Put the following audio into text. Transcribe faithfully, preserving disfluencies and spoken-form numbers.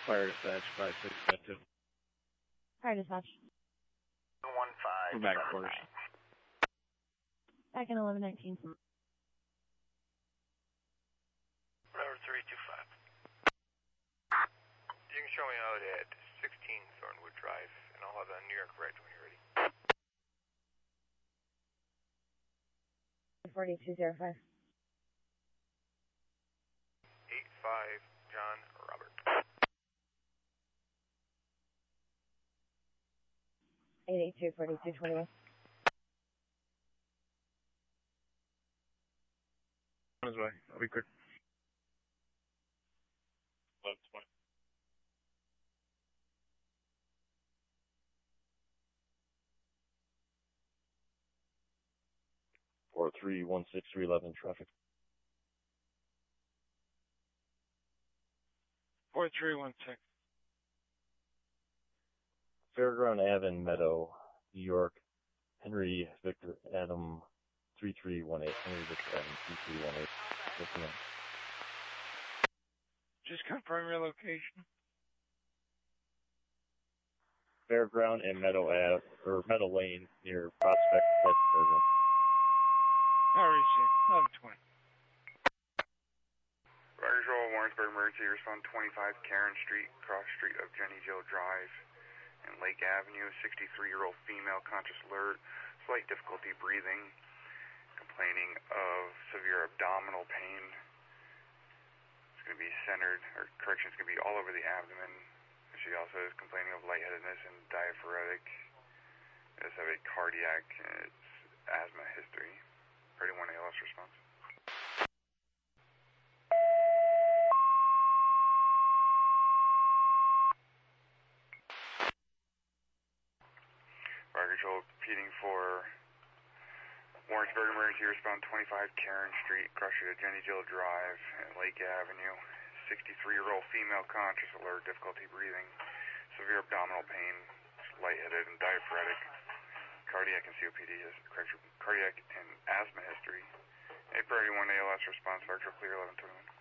Fire dispatch, five six five two. Fire dispatch. one five. We're back, of course. Back in eleven nineteen. Whatever, three two five. You can show me out at sixteen Thornwood Drive, and I'll have the New York Red when you're ready. forty-two oh five. eight five, John Robert. eight eight two, forty-two twenty-one. On his way. I'll be quick. eleven twenty. four three one six three eleven traffic. four three one six. Fairground Avenue, Meadow, New York. Henry Victor Adam three three one eight. Henry Victor Adam three three one eight. Listen in. Just confirm your location. Fairground and Meadow Ave, or Meadow Lane near Prospect West Fairground. Hurry, eleven twenty. Roger Control, Warrensburg Emergency, respond twenty-five Karen Street, cross street of Jenny Jill Drive and Lake Avenue, sixty-three-year-old female, conscious alert, slight difficulty breathing, complaining of severe abdominal pain. It's going to be centered, or correction, it's going to be all over the abdomen. She also is complaining of lightheadedness and diaphoretic. It does have a cardiac and it's asthma history. thirty-one A L S response. Fire Control repeating for Warrensburg Emergency, respond twenty-five Karen Street, cross street of Jenny Jill Drive and Lake Avenue. sixty-three-year-old female, conscious alert, difficulty breathing, severe abdominal pain, lightheaded and diaphoretic, cardiac and C O P D, cardiac and asthma history. A priority one A L S response, Fire Control clear eleven twenty-one.